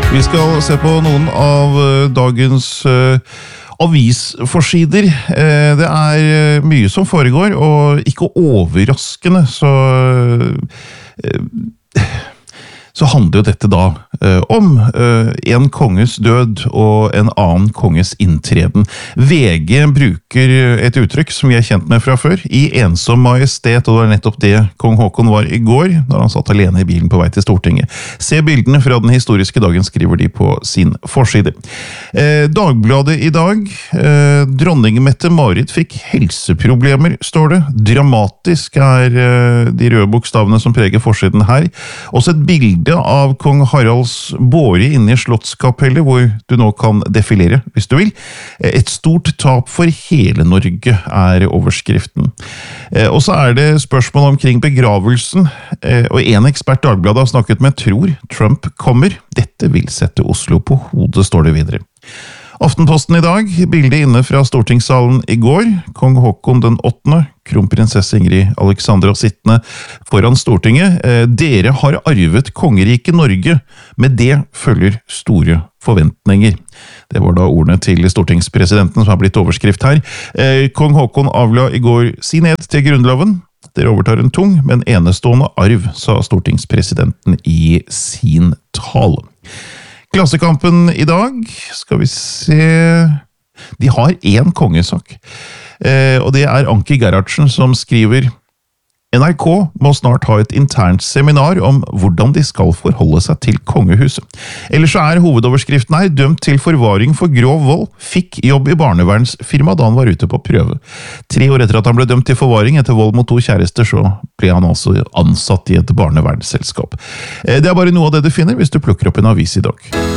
Vi skal se på noen av dagens avisforsider. Det er mye som foregår, og ikke overraskende så handler jo dette da om en konges død og en annen konges inntreden. VG bruker et uttrykk som vi er kjent med fra før, i ensom majestet, og det var nettopp det kong Haakon var i går, når han satt alene i bilen på vei til Stortinget. Se bildene fra den historiske dagen, skriver de på sin forside. Dagbladet i dag, dronning Mette-Marit fikk helseproblemer, står det. Dramatisk er de røde bokstavene som preger forsiden her. Også et bilde av kong Haralds båre inne i Slottskapellet, hvor du nå kan defilere, hvis du vil. Et stort tap for hele Norge er overskriften. Og så er det spørsmål omkring begravelsen, og en ekspert Dagbladet har snakket med tror Trump kommer. Dette vil sette Oslo på hodet, står det videre. Aftenposten i dag, bildet inne fra stortingssalen i går, kong Haakon den 8., kronprinsesse Ingrid Alexandra sittende foran Stortinget. Dere har arvet kongeriket Norge, med det følger store forventninger. Det var da ordene til stortingspresidenten som har blitt overskrift her. Kong Haakon avla i går sin ed til grunnloven. Dere overtar en tung, men enestående arv, sa stortingspresidenten i sin tale. Klassekampen i dag, skal vi se, de har en kongesak, og det er Anki Gerhardsen som skriver: NRK må snart ha et internt seminar om hvordan de skal forholde seg til kongehuset. Ellers så er hovedoverskriften her: dømt til forvaring for grov vold, fikk jobb i barnevernsfirma da han var ute på prøve. 3 år etter at han ble dømt til forvaring etter vold mot 2 kjærester, så ble han altså ansatt i et barnevernsselskap. Det er bare noe av det du finner hvis du plukker opp en avis i dag.